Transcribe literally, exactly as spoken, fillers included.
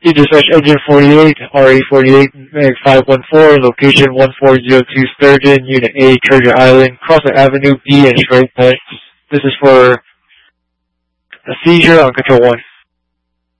You dispatch engine forty-eight, R A forty-eight, Meg five one four, location one four zero two Sturgeon, Unit A, Treasure Island, Crossing Avenue B and straight points. This is for a seizure on Control one.